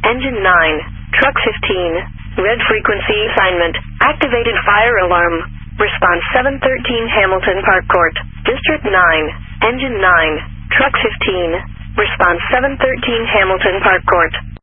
Engine 9, Truck 15, red frequency assignment, activated fire alarm, response 713 Hamilton Park Court, District 9, Engine 9, Truck 15, response 713 Hamilton Park Court.